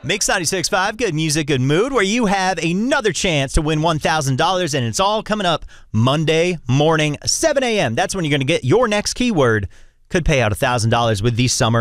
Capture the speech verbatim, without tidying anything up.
Mix ninety-six point five, good music, good mood, where you have another chance to win one thousand dollars, and it's all coming up Monday morning, seven a.m. That's when you're going to get your next keyword. Could pay out one thousand dollars with the Summer